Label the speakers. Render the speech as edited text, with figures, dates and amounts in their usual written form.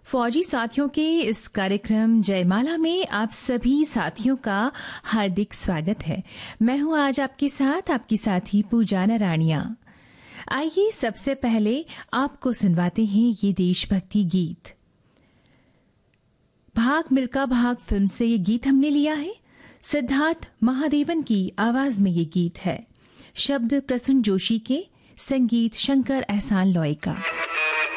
Speaker 1: फौजी साथियों के इस कार्यक्रम जयमाला में आप सभी साथियों का हार्दिक स्वागत है। मैं हूं आज आपके साथ आपकी साथी पूजा नारायणिया। आइए सबसे पहले आपको सुनवाते हैं ये देशभक्ति गीत। भाग मिल्खा भाग फिल्म से ये गीत हमने लिया है। सिद्धार्थ महादेवन की आवाज में ये गीत है। शब्द प्रसून जोशी के, संगीत शंकर एहसान लॉय का।